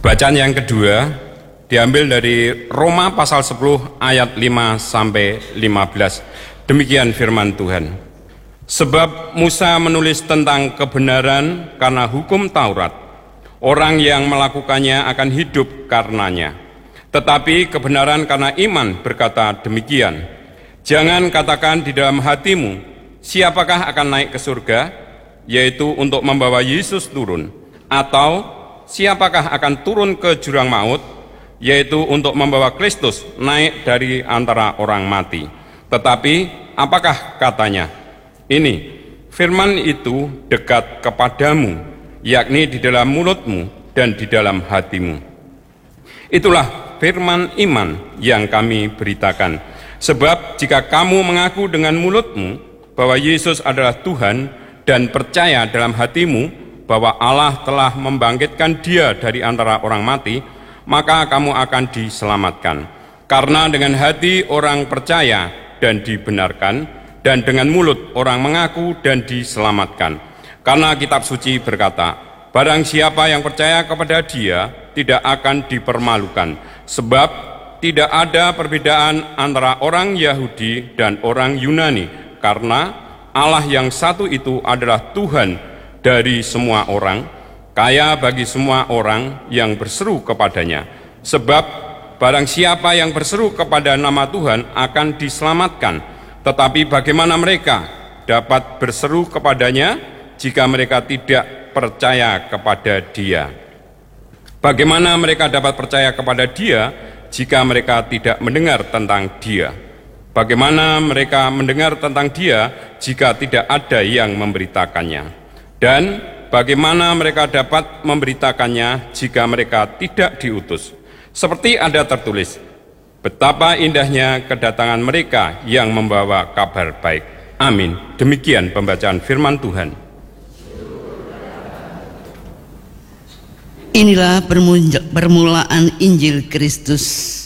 Bacaan yang kedua diambil dari Roma pasal 10 ayat 5 sampai 15. Demikian firman Tuhan. Sebab Musa menulis tentang kebenaran karena hukum Taurat. Orang yang melakukannya akan hidup karenanya. Tetapi kebenaran karena iman berkata demikian. Jangan katakan di dalam hatimu, siapakah akan naik ke surga, yaitu untuk membawa Yesus turun, atau siapakah akan turun ke jurang maut, yaitu untuk membawa Kristus naik dari antara orang mati. Tetapi apakah katanya? Ini, firman itu dekat kepadamu, yakni di dalam mulutmu dan di dalam hatimu. Itulah firman iman yang kami beritakan. Sebab jika kamu mengaku dengan mulutmu bahwa Yesus adalah Tuhan dan percaya dalam hatimu bahwa Allah telah membangkitkan Dia dari antara orang mati, maka kamu akan diselamatkan. Karena dengan hati orang percaya dan dibenarkan, dan dengan mulut orang mengaku dan diselamatkan. Karena kitab suci berkata, barang siapa yang percaya kepada Dia tidak akan dipermalukan, sebab tidak ada perbedaan antara orang Yahudi dan orang Yunani, karena Allah yang satu itu adalah Tuhan dari semua orang, kaya bagi semua orang yang berseru kepadanya. Sebab barang siapa yang berseru kepada nama Tuhan akan diselamatkan. Tetapi bagaimana mereka dapat berseru kepadanya jika mereka tidak percaya kepada Dia? Bagaimana mereka dapat percaya kepada Dia jika mereka tidak mendengar tentang Dia? Bagaimana mereka mendengar tentang Dia jika tidak ada yang memberitakannya? Dan bagaimana mereka dapat memberitakannya jika mereka tidak diutus? Seperti ada tertulis, betapa indahnya kedatangan mereka yang membawa kabar baik. Amin. Demikian pembacaan firman Tuhan. Inilah permulaan Injil Kristus.